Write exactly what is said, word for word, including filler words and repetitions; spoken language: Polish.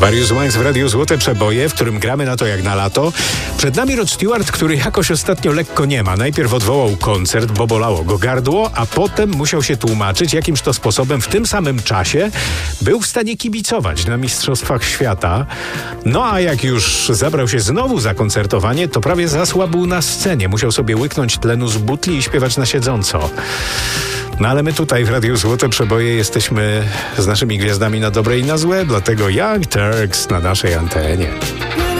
Mariusz Wines w Radiu Złote Przeboje, w którym gramy na to jak na lato. Przed nami Rod Stewart, który jakoś ostatnio lekko nie ma. Najpierw odwołał koncert, bo bolało go gardło, a potem musiał się tłumaczyć, jakimż to sposobem w tym samym czasie był w stanie kibicować na Mistrzostwach Świata. No a jak już zabrał się znowu za koncertowanie, to prawie zasłabł na scenie. Musiał sobie łyknąć tlenu z butli i śpiewać na siedząco. No ale my tutaj w Radiu Złote Przeboje jesteśmy z naszymi gwiazdami na dobre i na złe, dlatego Young Turks na naszej antenie.